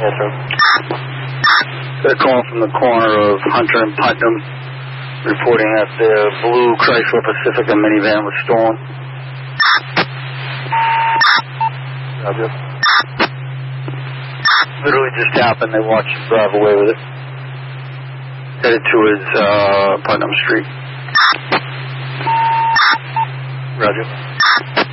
Yes, sir. They're calling from the corner of Hunter and Putnam, reporting that their blue Chrysler Pacifica minivan was stolen. Roger. Literally just happened. They watched him drive away with it. Headed towards Putnam Street. Roger.